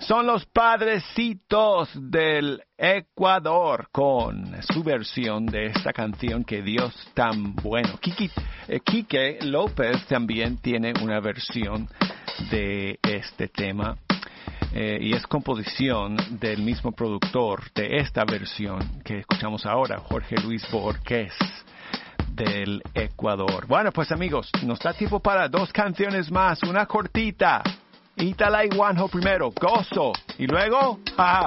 son los Padrecitos del Ecuador con su versión de esta canción Que Dios tan bueno. Quique López también tiene una versión de este tema y es composición del mismo productor de esta versión que escuchamos ahora, Jorge Luis Borges del Ecuador. Bueno, pues amigos, nos da tiempo para 2 canciones más, una cortita. Ítala y Juanjo primero, Gozo, y luego,